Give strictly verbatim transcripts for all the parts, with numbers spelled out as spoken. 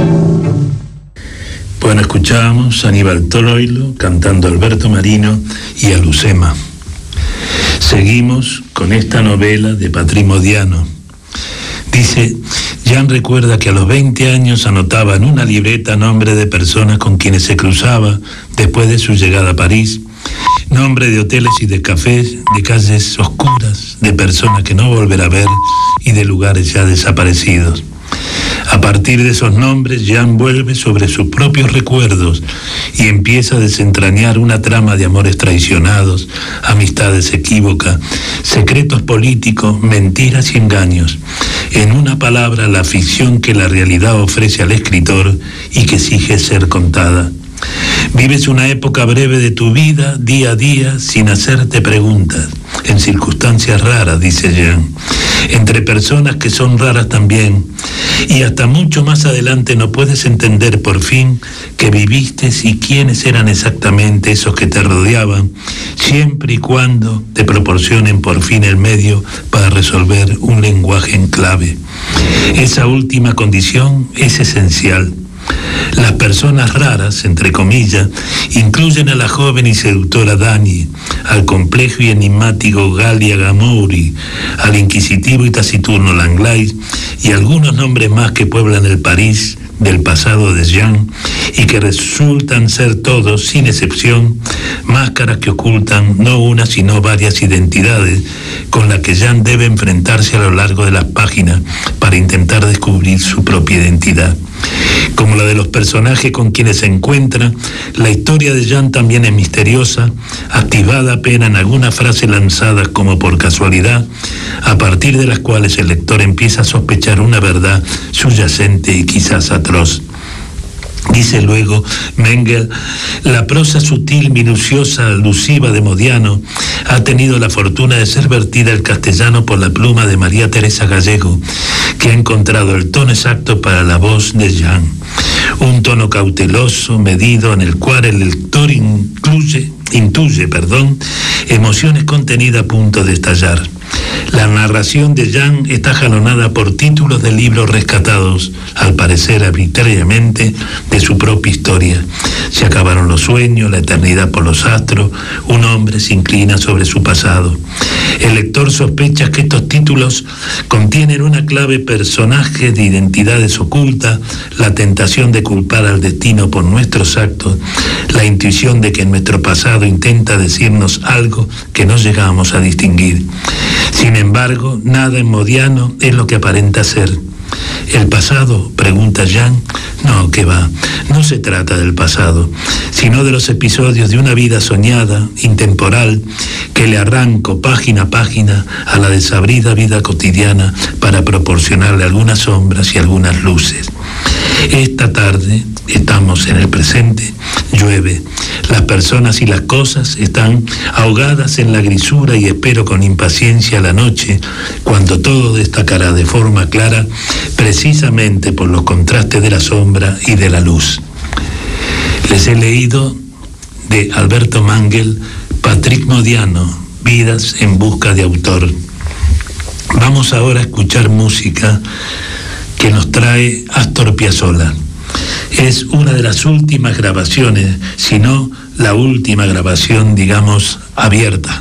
Bueno, escuchábamos a Aníbal Troilo cantando Alberto Marino y a Lucema. Seguimos con esta novela de Patrick Modiano. Dice, Jan recuerda que a los veinte años anotaba en una libreta nombres de personas con quienes se cruzaba después de su llegada a París, nombre de hoteles y de cafés, de calles oscuras, de personas que no volverá a ver y de lugares ya desaparecidos. A partir de esos nombres, Jan vuelve sobre sus propios recuerdos y empieza a desentrañar una trama de amores traicionados, amistades equívocas, secretos políticos, mentiras y engaños. En una palabra, la ficción que la realidad ofrece al escritor y que exige ser contada. Vives una época breve de tu vida, día a día, sin hacerte preguntas, en circunstancias raras, dice Jan, entre personas que son raras también, y hasta mucho más adelante no puedes entender por fin que viviste y quiénes eran exactamente esos que te rodeaban, siempre y cuando te proporcionen por fin el medio para resolver un lenguaje en clave. Esa última condición es esencial. Las personas raras, entre comillas, incluyen a la joven y seductora Dani, al complejo y enigmático Galia Gamouri, al inquisitivo y taciturno Langlais y algunos nombres más que pueblan el París del pasado de Jan y que resultan ser todos, sin excepción, máscaras que ocultan no una sino varias identidades con las que Jan debe enfrentarse a lo largo de las páginas para intentar descubrir su propia identidad. Como la de los personajes con quienes se encuentra, la historia de Jan también es misteriosa, activada apenas en algunas frases lanzadas como por casualidad, a partir de las cuales el lector empieza a sospechar una verdad subyacente y quizás atroz. Dice luego Mengel, la prosa sutil, minuciosa, alusiva de Modiano ha tenido la fortuna de ser vertida al castellano por la pluma de María Teresa Gallego, que ha encontrado el tono exacto para la voz de Jan. Un tono cauteloso, medido, en el cual el lector incluye, intuye perdón, emociones contenidas a punto de estallar. La narración de Jan está jalonada por títulos de libros rescatados, al parecer arbitrariamente, de su propia historia. Se acabaron los sueños, la eternidad por los astros, un hombre se inclina sobre su pasado. El lector sospecha que estos títulos contienen una clave personaje de identidades ocultas, la tentación de culpar al destino por nuestros actos, la intuición de que nuestro pasado intenta decirnos algo que no llegamos a distinguir. Sin embargo, nada en Modiano es lo que aparenta ser. ¿El pasado?, pregunta Jan. No, que va, no se trata del pasado, sino de los episodios de una vida soñada, intemporal, que le arranco página a página a la desabrida vida cotidiana para proporcionarle algunas sombras y algunas luces. Esta tarde estamos en el presente, llueve, las personas y las cosas están ahogadas en la grisura y espero con impaciencia la noche, cuando todo destacará de forma clara, precisamente por los contrastes de la sombra y de la luz. Les he leído de Alberto Mangel, Patrick Modiano, Vidas en busca de autor. Vamos ahora a escuchar música que nos trae Astor Piazzolla. Es una de las últimas grabaciones, si no la última grabación, digamos, abierta,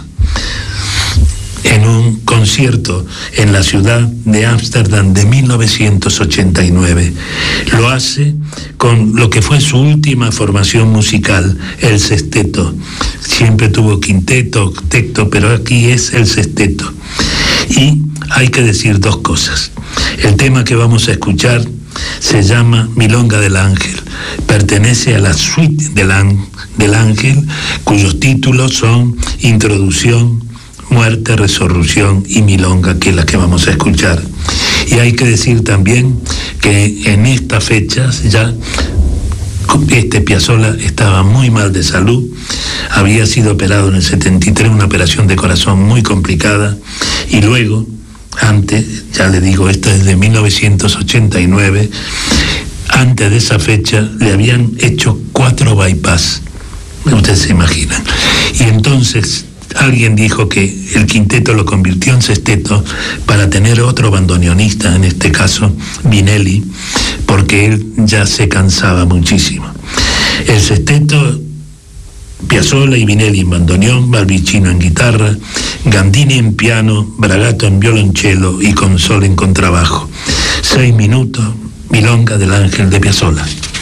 en un concierto en la ciudad de Ámsterdam de mil novecientos ochenta y nueve. Lo hace con lo que fue su última formación musical, el sexteto. Siempre tuvo quinteto, octeto, pero aquí es el sexteto. Y hay que decir dos cosas. El tema que vamos a escuchar se llama Milonga del Ángel, pertenece a la suite del, del Ángel, cuyos títulos son Introducción, Muerte, Resurrección y Milonga, que es la que vamos a escuchar. Y hay que decir también que en estas fechas ya este Piazzolla estaba muy mal de salud, había sido operado en el setenta y tres, una operación de corazón muy complicada, y luego, antes, ya le digo, esto es de mil novecientos ochenta y nueve, antes de esa fecha le habían hecho cuatro bypass, ustedes se imaginan, y entonces alguien dijo que el quinteto lo convirtió en sexteto para tener otro bandoneonista, en este caso Vinelli, porque él ya se cansaba muchísimo. El sexteto, Piazzolla y Vinelli en bandoneón, Balbicino en guitarra, Gandini en piano, Bragato en violonchelo y Consol en contrabajo. Seis minutos, milonga del Ángel de Piazzolla.